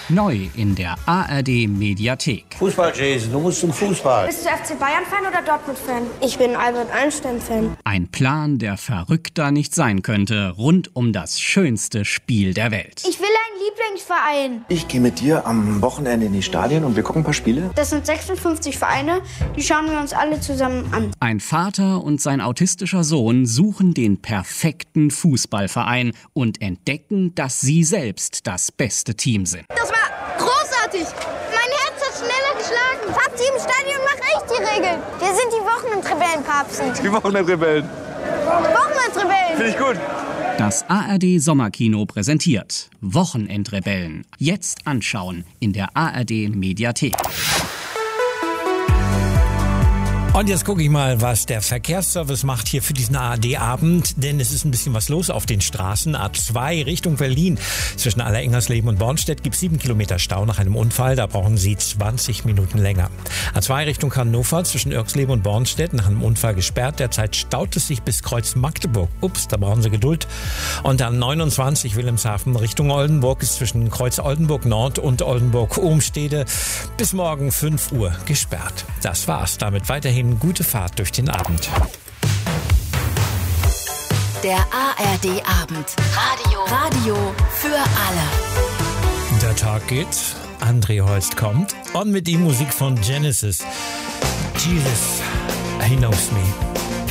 Neu in der ARD-Mediathek. Fußball, Jason, du musst zum Fußball. Bist du FC Bayern-Fan oder Dortmund-Fan? Ich bin Albert Einstein-Fan. Ein Plan, der verrückter nicht sein könnte, rund um das schönste Spiel der Welt. Ich will einen Lieblingsverein. Ich gehe mit dir am Wochenende in die Stadien und wir gucken ein paar Spiele. Das sind 56 Vereine, die schauen wir uns alle zusammen an. Ein Vater und sein autistischer Sohn suchen den perfekten Fußballverein und entdecken, dass sie selbst das beste Team sind. Das war großartig. Mein Herz hat schneller geschlagen. Papsi im Stadion macht echt die Regeln. Wir sind die Wochenendrebellen, Papsi. Die Wochenendrebellen. Wochenendrebellen. Finde ich gut. Das ARD-Sommerkino präsentiert Wochenendrebellen. Jetzt anschauen in der ARD-Mediathek. Und jetzt gucke ich mal, was der Verkehrsservice macht hier für diesen ARD-Abend, denn es ist ein bisschen was los auf den Straßen. A2 Richtung Berlin. Zwischen Allerengersleben und Bornstedt gibt es 7 Kilometer Stau nach einem Unfall. Da brauchen Sie 20 Minuten länger. A2 Richtung Hannover zwischen Irxleben und Bornstedt nach einem Unfall gesperrt. Derzeit staut es sich bis Kreuz Magdeburg. Ups, da brauchen Sie Geduld. Und dann 29 Wilhelmshaven Richtung Oldenburg ist zwischen Kreuz Oldenburg Nord und Oldenburg Ohnstede bis morgen 5 Uhr gesperrt. Das war's. Damit weiterhin gute Fahrt durch den Abend. Der ARD-Abend. Radio für alle. Der Tag geht, André Holst kommt und mit ihm Musik von Genesis. Jesus, He Knows Me.